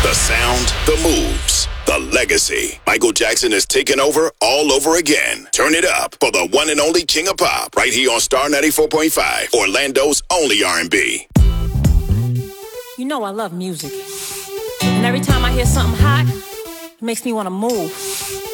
The sound, the moves, the legacy. Michael Jackson is taking over all over again. Turn it up for the one and only King of Pop, right here on Star 94.5, Orlando's only R&B. You know I love music. And every time I hear something hot, it makes me want to move.